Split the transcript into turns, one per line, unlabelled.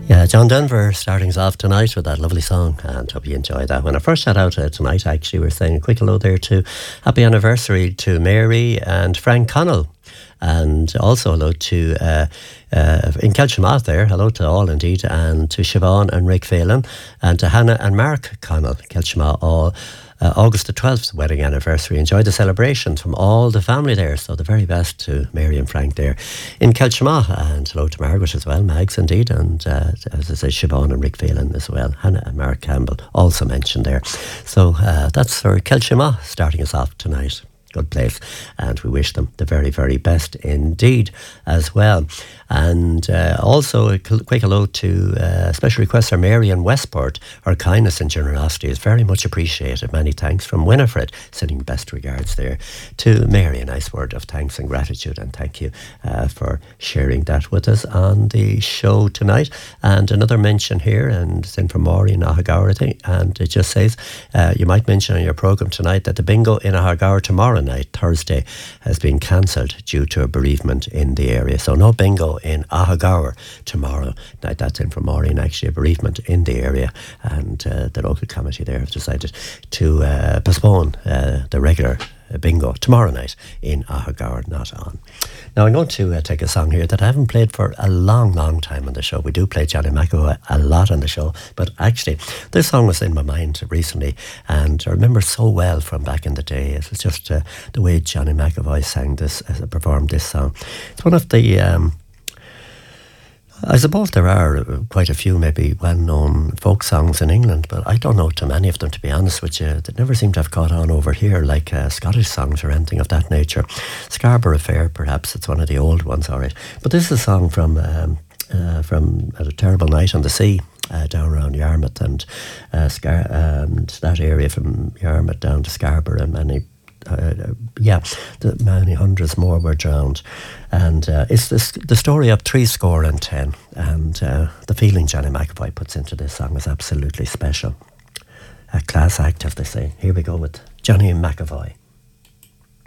Yeah, John Denver starting us off tonight with that lovely song, and hope you enjoyed that. When I first shout out tonight, actually, we were saying a quick hello there to happy anniversary to Mary and Frank Connell. And also hello to, in Kelchamath there, hello to all indeed, and to Siobhan and Rick Phelan, and to Hannah and Mark Connell, Kelchamath, all August the 12th wedding anniversary. Enjoy the celebrations from all the family there. So the very best to Mary and Frank there in Kelchamath, and hello to Margaret as well, Mags indeed, and as I say, Siobhan and Rick Phelan as well, Hannah and Mark Campbell also mentioned there. So that's for Kelchamath starting us off tonight. Good place, and we wish them the very, very best indeed as well. And also a quick hello to special requester Mary in Westport. Her kindness and generosity is very much appreciated. Many thanks from Winifred, sending best regards there to Mary. A nice word of thanks and gratitude, and thank you for sharing that with us on the show tonight. And another mention here, and it's in from Maureen Ahagawa, and it just says you might mention on your programme tonight that the bingo in Ahagawa tomorrow night, Thursday, has been cancelled due to a bereavement in the area. So no bingo in Ahagawa tomorrow night. That's in from Maureen, actually, a bereavement in the area, and the local committee there have decided to postpone the regular bingo tomorrow night in Ahagawa, not on. Now I'm going to take a song here that I haven't played for a long, long time on the show. We do play Johnny McAvoy a lot on the show, but actually this song was in my mind recently, and I remember so well from back in the day. It was just the way Johnny McAvoy sang this, performed this song. It's one of the I suppose there are quite a few maybe well-known folk songs in England, but I don't know too many of them, to be honest with you. They never seem to have caught on over here, like Scottish songs or anything of that nature. Scarborough Affair, perhaps, it's one of the old ones, all right. But this is a song from A Terrible Night on the Sea, down around Yarmouth, and that area from Yarmouth down to Scarborough, and many hundreds more were drowned. And it's the story of 10, and the feeling Johnny McAvoy puts into this song is absolutely special. A class act, as they say. Here we go with Johnny McAvoy.